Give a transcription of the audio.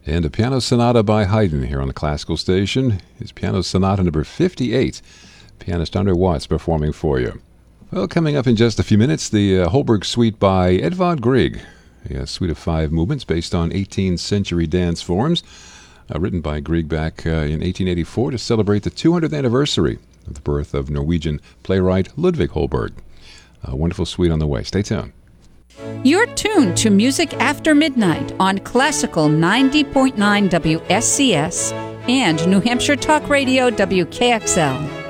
And a piano sonata by Haydn here on the Classical Station. His piano sonata number 58. Pianist Andre Watts performing for you. Well, coming up in just a few minutes, the Holberg Suite by Edvard Grieg. A suite of 5 movements based on 18th century dance forms. Written by Grieg back in 1884 to celebrate the 200th anniversary of the birth of Norwegian playwright Ludvig Holberg. A wonderful suite on the way. Stay tuned. You're tuned to Music After Midnight on Classical 90.9 WSCS and New Hampshire Talk Radio WKXL.